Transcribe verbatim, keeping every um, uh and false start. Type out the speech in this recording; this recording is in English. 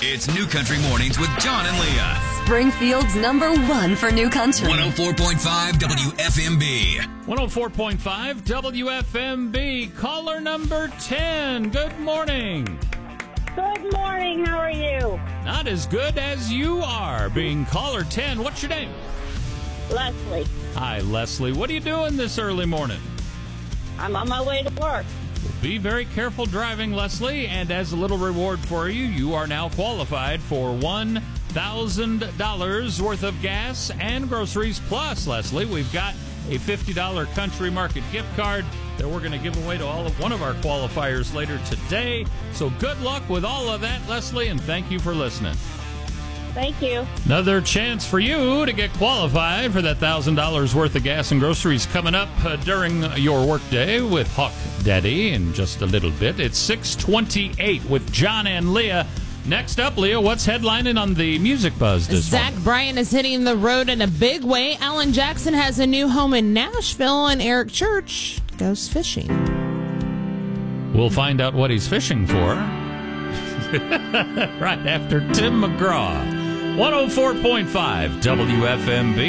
It's New Country Mornings with John and Leah. Springfield's number one for New Country. one oh four point five W F M B. one oh four point five W F M B. Caller number ten. Good morning. Good morning. How are you? Not as good as you are, being caller ten. What's your name? Leslie. Hi, Leslie. What are you doing this early morning? I'm on my way to work. Be very careful driving, Leslie, and as a little reward for you, you are now qualified for one thousand dollars worth of gas and groceries. Plus, Leslie, we've got a fifty dollars Country Market gift card that we're going to give away to all of one of our qualifiers later today. So good luck with all of that, Leslie, and thank you for listening. Thank you. Another chance for you to get qualified for that one thousand dollars worth of gas and groceries coming up uh, during your workday with Hawk Daddy in just a little bit. It's six twenty-eight with John and Leah. Next up, Leah, what's headlining on the Music Buzz this Zach morning? Bryan is hitting the road in a big way. Alan Jackson has a new home in Nashville, and Eric Church goes fishing. We'll find out what he's fishing for right after Tim McGraw. one oh four point five W F M B.